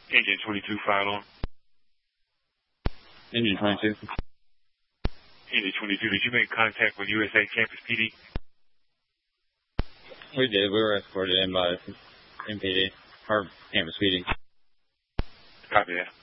Engine 22, file on. Engine 22. Engine 22, did you make contact with USA Campus PD? We did. We were escorted in by MPD, or Campus PD. Copy that.